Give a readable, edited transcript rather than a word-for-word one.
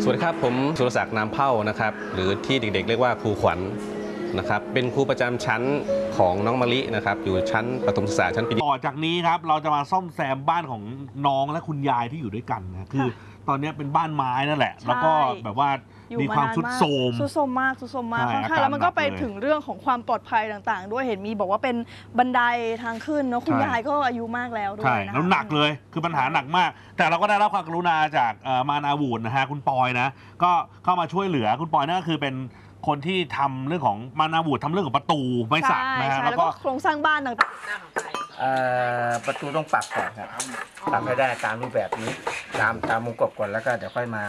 สวัสดีครับผมสุรศักดิ์นามเผ่านะครับหรือที่เด็กๆเรียกว่าครูขวัญนะครับเป็นครูประจำชั้นของน้องมะลินะครับอยู่ชั้นประถมศึกษาชั้นปีต่อจากนี้ครับเราจะมาซ่อมแซมบ้านของน้องและคุณยายที่อยู่ด้วยกันนะคือตอนนี้เป็นบ้านไม้นั่นแหละแล้วก็แบบว่ามีความทรุดโทรมมากค่อนข้างแล้วมันก็ไปถึงเรื่องของความปลอดภัยต่างๆด้วยเห็นมีบอกว่าเป็นบันไดทางขึ้นเนาะคุณยายก็อายุมากแล้วด้วยนะแล้วหนักเลยคือปัญหาหนักมากแต่เราก็ได้รับความกรุณาจากมานาวูดนะฮะคุณปอยนะก็เข้ามาช่วยเหลือคุณปอยนั่นก็คือเป็นคนที่ทำเรื่องของมานาวูดทำเรื่องของประตูไม้สักนะฮะแล้วก็โครงสร้างบ้านต่างประตูต้องปรับก่อนครับปรับให้ได้ตามรูปแบบนี้ตามวงกบก่อนแล้วก็เดี๋ยวค่อยมา